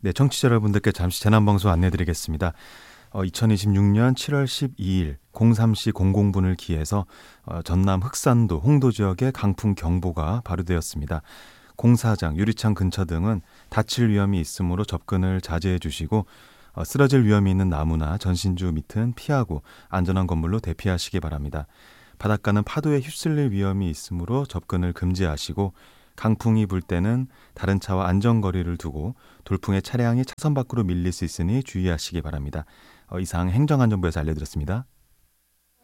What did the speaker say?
네, 청취자 여러분들께 잠시 재난방송 안내드리겠습니다. 2026년 7월 12일 03시 00분을 기해서 전남 흑산도, 홍도 지역에 강풍경보가 발효되었습니다. 공사장, 유리창 근처 등은 다칠 위험이 있으므로 접근을 자제해 주시고 쓰러질 위험이 있는 나무나 전신주 밑은 피하고 안전한 건물로 대피하시기 바랍니다. 바닷가는 파도에 휩쓸릴 위험이 있으므로 접근을 금지하시고 강풍이 불 때는 다른 차와 안전거리를 두고 돌풍에 차량이 차선 밖으로 밀릴 수 있으니 주의하시기 바랍니다. 이상 행정안전부에서 알려드렸습니다.